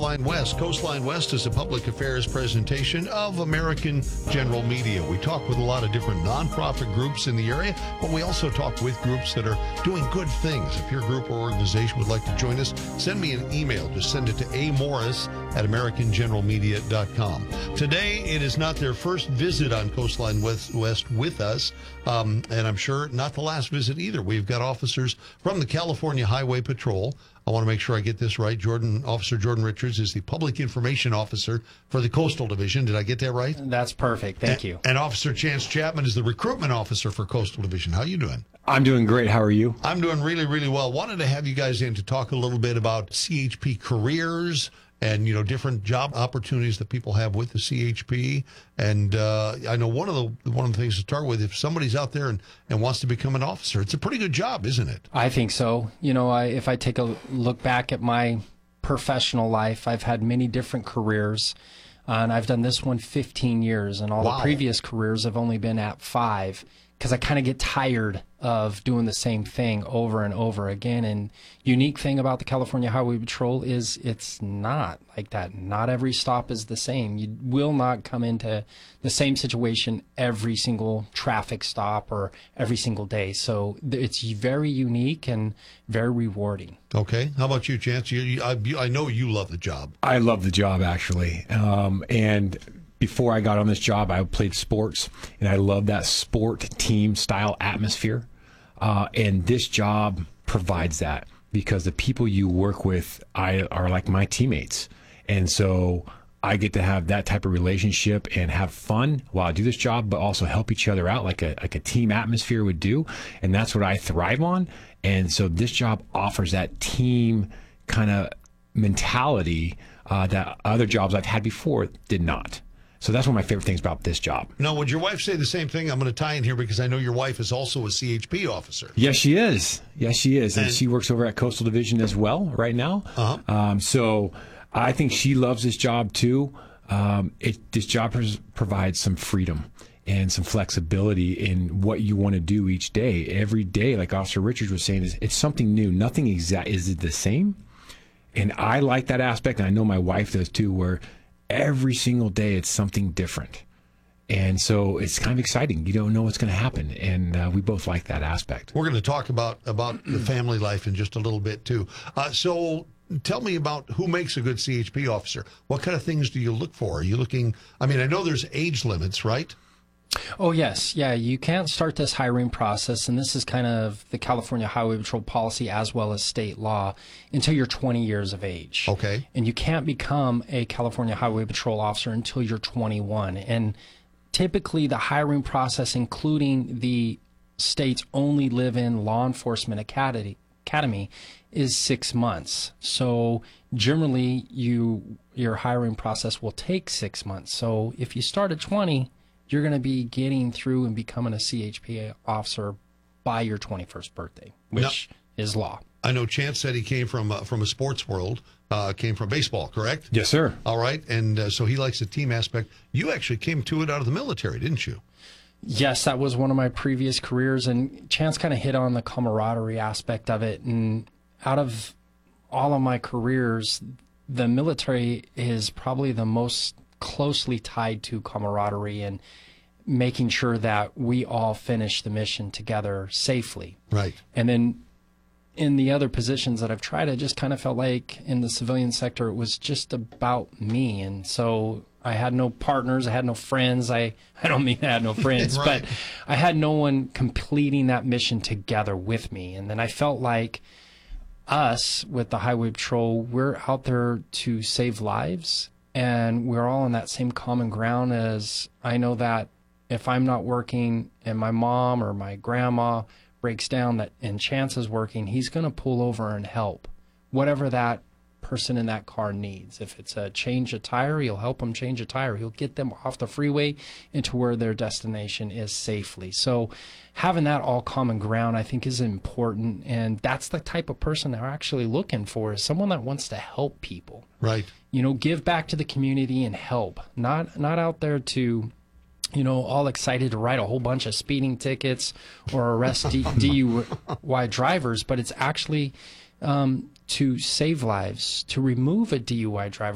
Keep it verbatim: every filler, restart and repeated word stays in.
Coastline West. Coastline West is a public affairs presentation of American General Media. We talk with a lot of different nonprofit groups in the area, but we also talk with groups that are doing good things. If your group or organization would like to join us, send me an email. Just send it to a morris at american general media dot com. Today, it is not their first visit on Coastline West, West with us, um, and I'm sure not the last visit either. We've got officers from the California Highway Patrol. I want to make sure I get this right. Jordan, Officer Jordan Richards is the Public Information Officer for the Coastal Division. Did I get that right? That's perfect. Thank and, you. And Officer Chance Chapman is the Recruitment Officer for Coastal Division. How you doing? I'm doing great. How are you? I'm doing really, really well. Wanted to have you guys in to talk a little bit about C H P careers and, you know, different job opportunities that people have with the C H P. And uh, I know one of the one of the things to start with, if somebody's out there and, and wants to become an officer, it's a pretty good job, isn't it? I think so. You know, I, if I take a look back at my professional life, I've had many different careers. Uh, and I've done this one fifteen years, and all Wow. the previous careers have only been at five, because I kind of get tired of doing the same thing over and over again. And unique thing about the California Highway Patrol is it's not like that. Not every stop is the same. You will not come into the same situation every single traffic stop or every single day. So it's very unique and very rewarding. Okay. How about you, Chance? You, you, I, you, I know you love the job. I love the job, actually. Um, and before I got on this job, I played sports, and I love that sport team style atmosphere. Uh, and this job provides that, because the people you work with I, are like my teammates. And so I get to have that type of relationship and have fun while I do this job, but also help each other out like a, like a team atmosphere would do. And that's what I thrive on. And so this job offers that team kind of mentality uh, that other jobs I've had before did not. So that's one of my favorite things about this job. Now, would your wife say the same thing? I'm going to tie in here because I know your wife is also a C H P officer. Yes, she is. Yes, she is. And, And she works over at Coastal Division as well right now. Uh-huh. Um, so I think she loves this job too. Um, it, this job pres- provides some freedom and some flexibility in what you want to do each day. Every day, like Officer Richards was saying, is it's something new. Nothing exact is the same. And I like that aspect, and I know my wife does too, where every single day it's something different. And so it's kind of exciting. You don't know what's going to happen. And uh, we both like that aspect. We're going to talk about, about the family life in just a little bit, too. Uh, so tell me about who makes a good C H P officer. What kind of things do you look for? Are you looking, I mean, I know there's age limits, right? Oh, yes. Yeah, you can't start this hiring process, and this is kind of the California Highway Patrol policy as well as state law, until you're twenty years of age. Okay. And you can't become a California Highway Patrol officer until you're twenty-one. And typically the hiring process, including the state's only live-in law enforcement academy, academy is six months. So generally, you your hiring process will take six months. So if you start at twenty, you're going to be getting through and becoming a C H P officer by your twenty-first birthday, which no. is law. I know Chance said he came from uh, from a sports world, uh, came from baseball, correct? Yes, sir. All right, and uh, so he likes the team aspect. You actually came to it out of the military, didn't you? Yes, that was one of my previous careers, and Chance kind of hit on the camaraderie aspect of it. And out of all of my careers, the military is probably the most closely tied to camaraderie and making sure that we all finish the mission together safely. Right. And then in the other positions that I've tried, I just kind of felt like in the civilian sector, it was just about me. And so I had no partners. I had no friends. I, I don't mean I had no friends, right. but I had no one completing that mission together with me. And then I felt like us with the Highway Patrol, we're out there to save lives. And we're all on that same common ground, as I know that if I'm not working and my mom or my grandma breaks down that and Chance is working, he's going to pull over and help whatever that person in that car needs. If it's a change of tire, he'll help them change a tire. He'll get them off the freeway into where their destination is safely. So having that all common ground, I think, is important. And that's the type of person they're actually looking for, is someone that wants to help people. Right. You know, give back to the community and help. Not not out there to, you know, all excited to write a whole bunch of speeding tickets or arrest D- DUI drivers, but it's actually um, to save lives, to remove a D U I driver